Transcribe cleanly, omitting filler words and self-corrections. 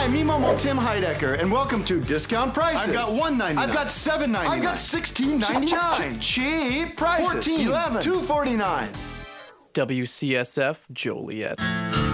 Hi, me Momo Tim Heidecker, and welcome to Discount Prices. I've got $1.99. I've got $7.99. I've got $16.99. Cheap prices. $14. $2.49. WCSF Joliet.